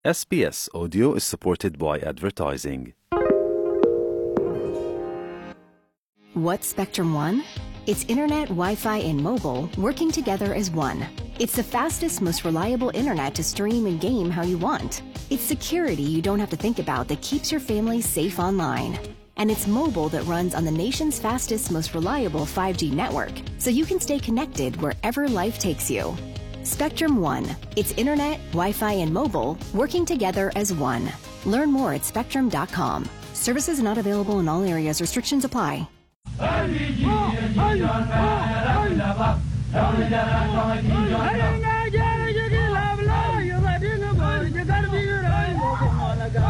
SBS Audio is supported by advertising. What's Spectrum One? It's internet, Wi-Fi, and mobile working together as one. It's the fastest, most reliable internet to stream and game how you want. It's security you don't have to think about that keeps your family safe online. And it's mobile that runs on the nation's fastest, most reliable 5G network, so you can stay connected wherever life takes you. Spectrum One. It's internet, Wi-Fi, and mobile working together as one. Learn more at spectrum.com. Services not available in all areas. Restrictions apply.